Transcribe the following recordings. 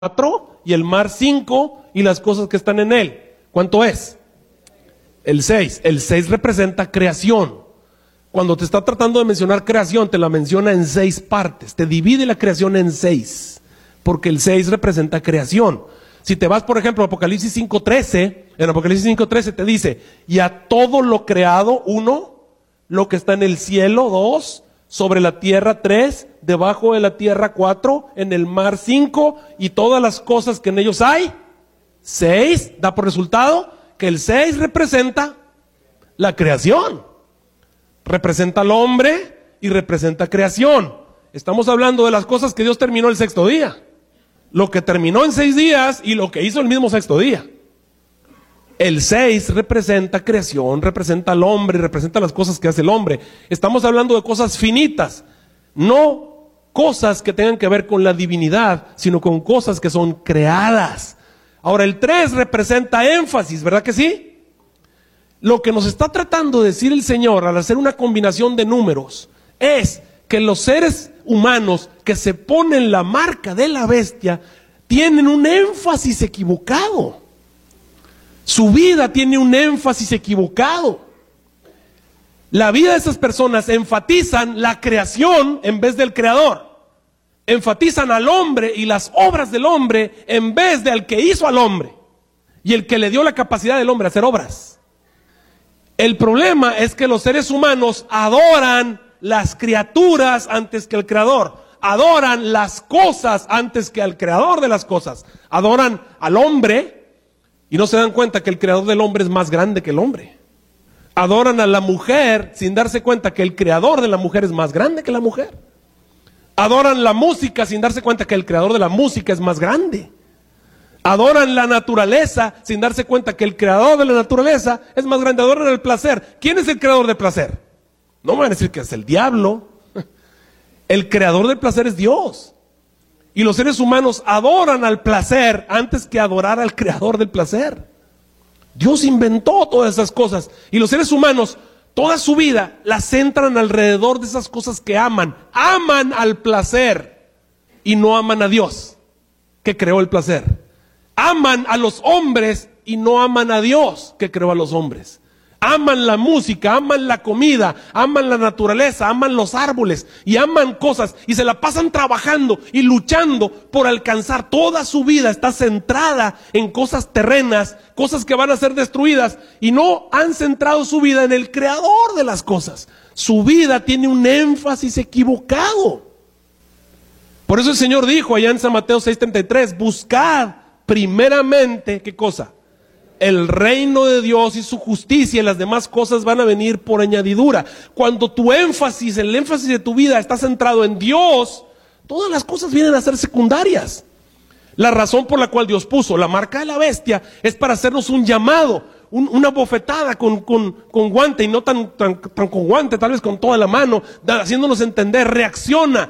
4 y el mar 5 y las cosas que están en él. ¿Cuánto es? El 6. El 6 representa creación. Cuando te está tratando de mencionar creación, te la menciona en 6 partes. Te divide la creación en 6, porque el 6 representa creación. Si te vas, por ejemplo, a Apocalipsis 5:13, en Apocalipsis 5:13 te dice, y a todo lo creado, 1, lo que está en el cielo, 2, sobre la tierra, 3, debajo de la tierra, 4, en el mar, 5, y todas las cosas que en ellos hay, 6, da por resultado que el 6 representa la creación, representa al hombre y representa creación. Estamos hablando de las cosas que Dios terminó el sexto día, lo que terminó en 6 días y lo que hizo el mismo sexto día. El 6 representa creación, representa al hombre, representa las cosas que hace el hombre. Estamos hablando de cosas finitas, no cosas que tengan que ver con la divinidad, sino con cosas que son creadas. Ahora el 3 representa énfasis, ¿verdad que sí? Lo que nos está tratando de decir el Señor al hacer una combinación de números es que los seres humanos que se ponen la marca de la bestia tienen un énfasis equivocado. Su vida tiene un énfasis equivocado. La vida de esas personas enfatizan la creación en vez del creador. Enfatizan al hombre y las obras del hombre en vez de al que hizo al hombre y el que le dio la capacidad del hombre a hacer obras. El problema es que los seres humanos adoran las criaturas antes que el creador. Adoran las cosas antes que al creador de las cosas. Adoran al hombre y no se dan cuenta que el creador del hombre es más grande que el hombre. Adoran a la mujer sin darse cuenta que el creador de la mujer es más grande que la mujer. Adoran la música sin darse cuenta que el creador de la música es más grande. Adoran la naturaleza sin darse cuenta que el creador de la naturaleza es más grande. Adoran el placer. ¿Quién es el creador del placer? No me van a decir que es el diablo. El creador del placer es Dios. Y los seres humanos adoran al placer antes que adorar al creador del placer. Dios inventó todas esas cosas. Y los seres humanos, toda su vida, la centran alrededor de esas cosas que aman. Aman al placer y no aman a Dios, que creó el placer. Aman a los hombres y no aman a Dios, que creó a los hombres. Aman la música, aman la comida, aman la naturaleza, aman los árboles y aman cosas y se la pasan trabajando y luchando por alcanzar. Toda su vida está centrada en cosas terrenas, cosas que van a ser destruidas, y no han centrado su vida en el creador de las cosas. Su vida tiene un énfasis equivocado. Por eso el Señor dijo allá en San Mateo 6:33, buscad primeramente, ¿qué cosa? El reino de Dios y su justicia, y las demás cosas van a venir por añadidura. Cuando tu énfasis, el énfasis de tu vida está centrado en Dios, todas las cosas vienen a ser secundarias. La razón por la cual Dios puso la marca de la bestia es para hacernos un llamado, una bofetada con guante, y no tan con guante, tal vez con toda la mano, haciéndonos entender, reacciona.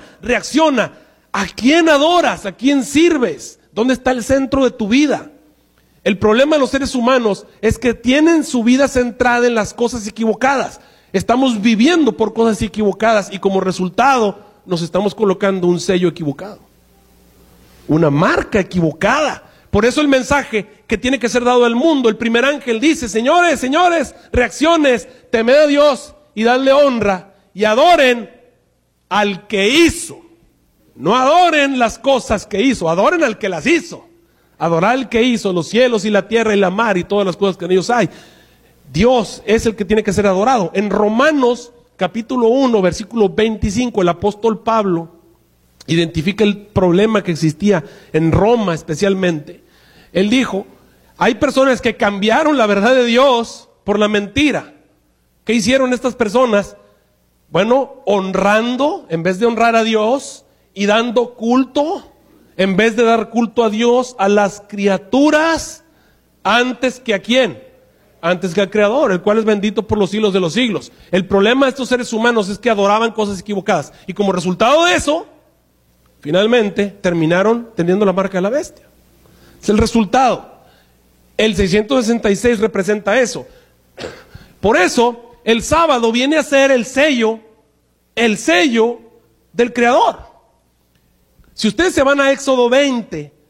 ¿A quién adoras? ¿A quién sirves? ¿Dónde está el centro de tu vida? El problema de los seres humanos es que tienen su vida centrada en las cosas equivocadas. Estamos viviendo por cosas equivocadas y como resultado nos estamos colocando un sello equivocado, una marca equivocada. Por eso el mensaje que tiene que ser dado al mundo, el primer ángel dice, señores, reacciones, temed a Dios y dadle honra y adoren al que hizo. No adoren las cosas que hizo, adoren al que las hizo. Adorar al que hizo los cielos y la tierra y la mar y todas las cosas que en ellos hay. Dios es el que tiene que ser adorado. En Romanos capítulo 1, versículo 25, el apóstol Pablo identifica el problema que existía en Roma especialmente. Él dijo, hay personas que cambiaron la verdad de Dios por la mentira. ¿Qué hicieron estas personas? Bueno, honrando en vez de honrar a Dios, y dando culto en vez de dar culto a Dios, a las criaturas, antes que a quién, antes que al Creador, el cual es bendito por los siglos de los siglos. El problema de estos seres humanos es que adoraban cosas equivocadas, y como resultado de eso, finalmente terminaron teniendo la marca de la bestia. Es el resultado. El 666 representa eso. Por eso el sábado viene a ser el sello del Creador. Si ustedes se van a Éxodo 20,